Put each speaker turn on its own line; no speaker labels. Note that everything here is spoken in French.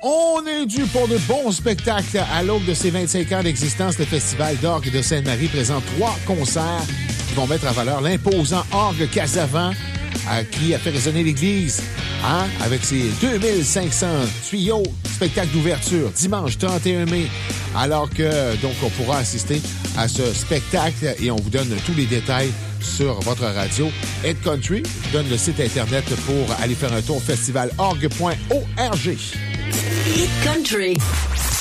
On est dû pour de bons spectacles. À l'aube de ses 25 ans d'existence, le Festival d'Orgue de Sainte-Marie présente 3 concerts qui vont mettre en valeur l'imposant Orgue Casavant qui a fait résonner l'église avec ses 2500 tuyaux. Spectacle d'ouverture dimanche 31 mai. Alors que, donc, on pourra assister à ce spectacle et on vous donne tous les détails sur votre radio. Ed Country donne le site Internet pour aller faire un tour festivalorgue.org.
Hit Country.